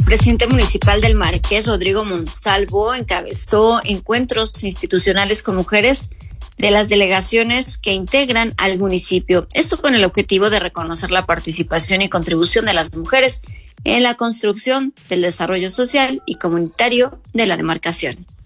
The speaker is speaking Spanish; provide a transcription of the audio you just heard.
presidente municipal del Marqués, Rodrigo Monsalvo, encabezó encuentros institucionales con mujeres de las delegaciones que integran al municipio. Esto con el objetivo de reconocer la participación y contribución de las mujeres en la construcción del desarrollo social y comunitario de la demarcación.